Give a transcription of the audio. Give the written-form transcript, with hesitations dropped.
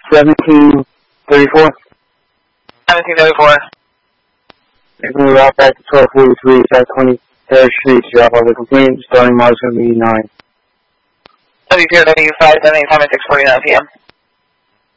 1734. 1734. Making a route back to 1243 South 23rd Street to drop off the complaint. Starting mileage going to be 9. W0W578 time at 6:49 p.m.